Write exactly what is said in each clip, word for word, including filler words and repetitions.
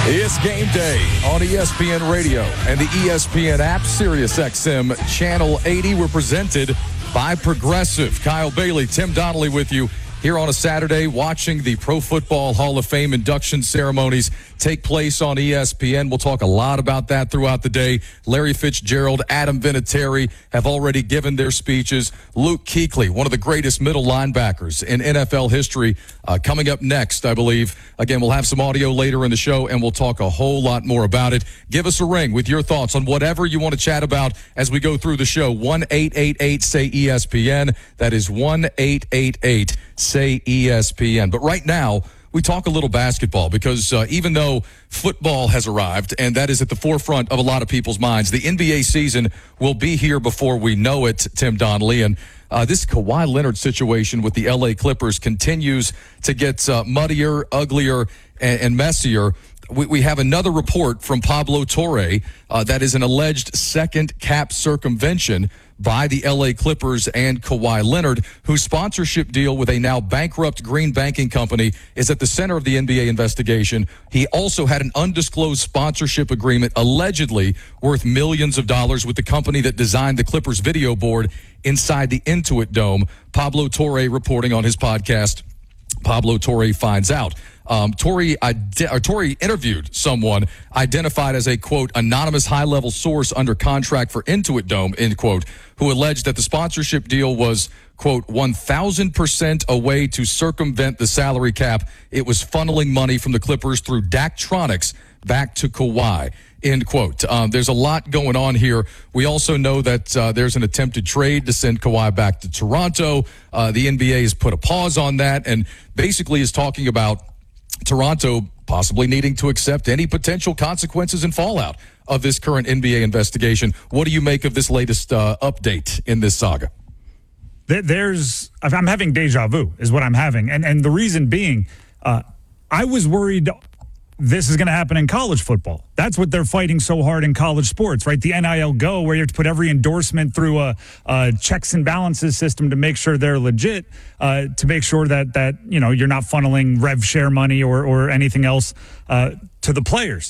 It's game day on E S P N Radio and the E S P N app, Sirius X M Channel eighty. We're presented by Progressive. Kyle Bailey, Tim Donnelly with you here on a Saturday, watching the Pro Football Hall of Fame induction ceremonies take place on E S P N. We'll talk a lot about that throughout the day. Larry Fitzgerald, Adam Vinatieri have already given their speeches. Luke Kuechly, one of the greatest middle linebackers in N F L history, uh, coming up next, I believe. Again, we'll have some audio later in the show, and we'll talk a whole lot more about it. Give us a ring with your thoughts on whatever you want to chat about as we go through the show. one eight eight eight say E S P N. That is one eight eight eight say E S P N. But right now, we talk a little basketball because uh, even though football has arrived, and that is at the forefront of a lot of people's minds, the N B A season will be here before we know it, Tim Donnelly. And uh, this Kawhi Leonard situation with the L A Clippers continues to get uh, muddier, uglier, and, and messier. We, we have another report from Pablo Torre uh, that is an alleged second cap circumvention by the L A Clippers and Kawhi Leonard, whose sponsorship deal with a now bankrupt green banking company is at the center of the N B A investigation. He also had an undisclosed sponsorship agreement, allegedly worth millions of dollars, with the company that designed the Clippers video board inside the Intuit Dome. Pablo Torre reporting on his podcast, Pablo Torre Finds Out. Um, Torre, ide- or Torre interviewed someone identified as a, quote, anonymous high-level source under contract for Intuit Dome, end quote, who alleged that the sponsorship deal was, quote, one thousand percent a way to circumvent the salary cap. It was funneling money from the Clippers through Daktronics back to Kawhi, end quote. Um, there's a lot going on here. We also know that uh, there's an attempted trade to send Kawhi back to Toronto. Uh, the N B A has put a pause on that and basically is talking about Toronto possibly needing to accept any potential consequences and fallout of this current N B A investigation. What do you make of this latest uh, update in this saga? There's, I'm having deja vu is what I'm having. And, and the reason being, uh, I was worried this is going to happen in college football. That's what they're fighting so hard in college sports, right? The N I L Go, where you have to put every endorsement through a, a checks and balances system to make sure they're legit, uh, to make sure that, that, you know, you're not funneling rev share money or, or anything else uh, to the players.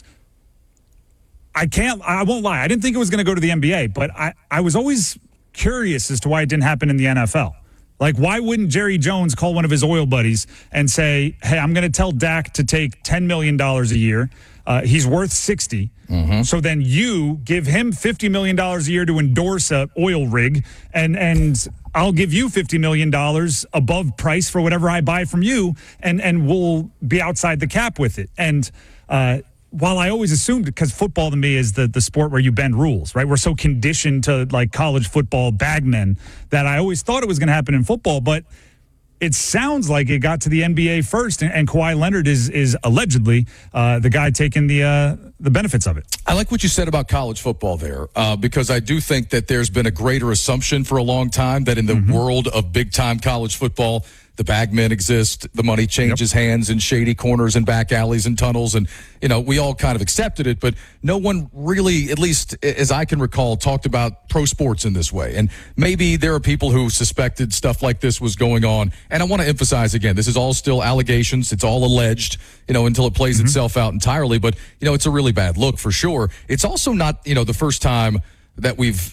I can't, I won't lie. I didn't think it was going to go to the N B A, but I, I was always curious as to why it didn't happen in the N F L. Like, why wouldn't Jerry Jones call one of his oil buddies and say, hey, I'm going to tell Dak to take ten million dollars a year. Uh, he's worth sixty. Mm-hmm. So then you give him fifty million dollars a year to endorse a oil rig, and, and I'll give you fifty million dollars above price for whatever I buy from you, and, and we'll be outside the cap with it. And uh, while I always assumed, because football to me is the, the sport where you bend rules, right? We're so conditioned to like college football bagmen that I always thought it was going to happen in football, but it sounds like it got to the N B A first, and, and Kawhi Leonard is is allegedly uh, the guy taking the uh, the benefits of it. I like what you said about college football there, uh, because I do think that there's been a greater assumption for a long time that in the mm-hmm. world of big-time college football, the bagmen exist, the money changes yep. hands in shady corners and back alleys and tunnels, and, you know, we all kind of accepted it, but no one really, at least as I can recall, talked about pro sports in this way. And maybe there are people who suspected stuff like this was going on, and I want to emphasize again, this is all still allegations, it's all alleged, you know, until it plays mm-hmm. itself out entirely, but, you know, it's a really bad look for sure. It's also not, you know, the first time that we've